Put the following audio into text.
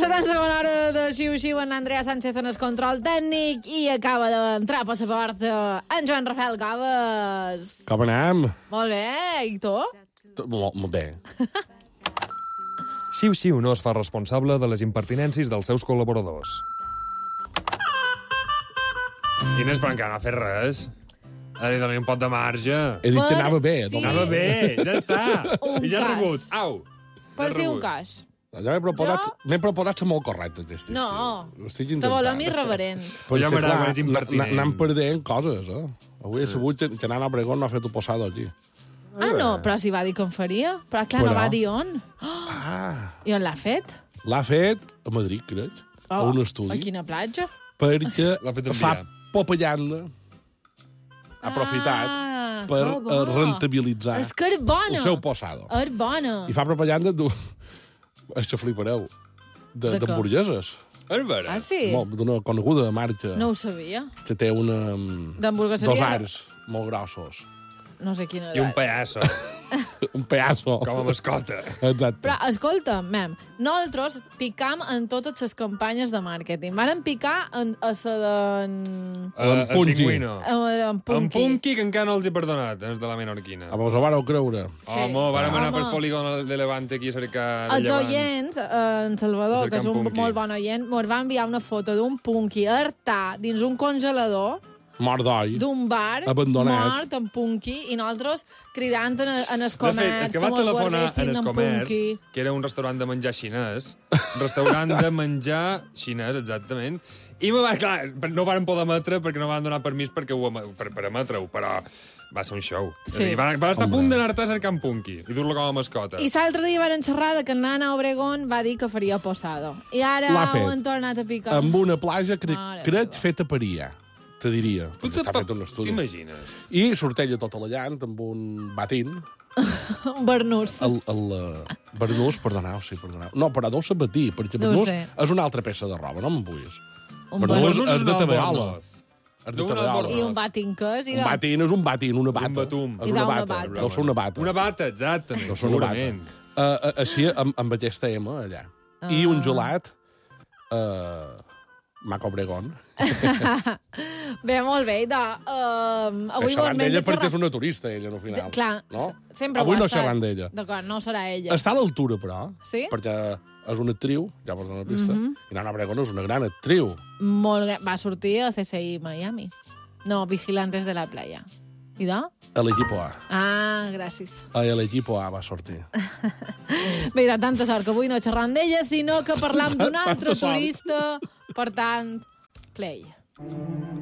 la tan segona hora de Xiu-Xiu en Andrea Sánchez en el control tècnic i acaba d'entrar a passaport en Joan Rafael Coves. Com anem? Molt bé, i tu? Molt bé. Xiu-Xiu no es fa responsable de les impertinències dels seus col·laboradors. Inés, però encara no ha fet res. Ha dit, doni un pot de marge. He dit que Per- anava bé. sí. Anava bé, ja està. Un I ja he cas. rebut. Au. Per Ja he si un rebut. cas. Ja m'he proposat ser molt correcte aquest estiu. No, Ho estic te intentant. volem irreverent. Però Ja és que, m'agrada clar, més impertinent. Anem perdent coses, eh? Avui he sabut que Nana Obregón no ha fet un posado aquí. Ah, no, però si va dir que en faria. Però clar, no Però- va dir on. I on l'ha fet? L'ha fet a Madrid, crec, a un A estudi, quina platja? perquè L'ha fet fa enviar. popellanda, ha aprofitat per que bo. rentabilitzar És que és bona. el seu posado. És bona. I fa propaganda és que flipareu, De què? d'hamburgueses. És vera. Ah, sí? D'una coneguda marca No ho sabia. que té D'hamburgueseria? dos arts molt grossos. No sé quina I un edat. pedaço, Un pedazo. com a mascota. Exacte. Però, escolta, mem, nosaltres picam en totes les campanyes de màrqueting. Varen picar en, a la d'en... En Punky. Pingüino. En Punky. En Punky, que encara no els he perdonat, els de la menorquina. Vos ho vareu creure. Sí. Home, vàrem anar Home. pel polígon de Levante aquí a cercar de Els llevant. oients, en Salvador, que és un Punky. molt bon oient, ens va enviar una foto d'un Punky hartar dins un congelador Mort d'oi. d'un bar Abandonat. mort en Punky i nosaltres cridant en el De fet, comerç és que va mos telefonar guardessin en el en comerç, Punky. que era un restaurant de menjar xinès, restaurant de menjar xinès, exactament, i me va, clar, no varen poder emetre perquè no van donar permís per emetre-ho, però va ser un show. Sí. És a dir, van estar a punt d'anar-te a cercar en Punky i dur-lo com a mascota. I l'altre dia varen xerrar de que Nana Obregón va dir que faria posado. I ara L'ha ho fet. han tornat a picar. Amb una platja, Mare crec, meva. feta per IA, te diria. Perquè està fet un estudi. T'imagines? I sortella tota la llant amb un batín. Un barnús. El barnús, perdoneu, sí, perdoneu. No, però deu ser batí, perquè No ho barnús sé. és una altra peça de roba, no me'n vull. Un Barnús barnús. és de tabeola. albornoz. És de D'un tabeola. albornoz. I un batin que és? Un batín és un batín, una bata. Un batum. És I una dau una bata. bata. Deu ser una bata. Una bata, exactament, Deu ser una bata. segurament. Així, amb aquesta M, allà. I un gelat... Mac Obregón. Bé, molt bé. Avui Que mos xerrant menja d'ella perquè és xerrar... una turista, ella, no, al final. Clar, no? sempre Avui ho ha no estat. xerrant d'ella. D'acord, no serà ella. Està a l'altura, però. Sí? Perquè és una actriu, ja vos dono la pista, i Nana Obregón és una gran actriu. Molt gran. Va sortir a CSI Miami. No, Vigilantes de la Playa. I de? A l'equipo A. Ah, gràcies. A l'equipo A va sortir. Bé, de tanta sort que avui no xerram d'ella, sinó que parlam d'un altre Tanta sort. turista. Per tant, play.